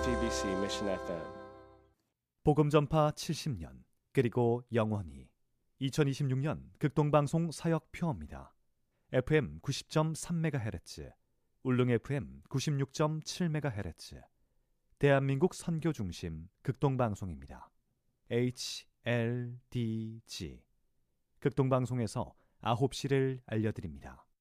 JTBC Mission FM. 복음 전파 70년 그리고 영원히 2026년 극동방송 사역표입니다. FM 90.3MHz, 울릉 FM 96.7MHz, 대한민국 선교중심 극동방송입니다. HLDG 극동방송에서 9시를 알려드립니다.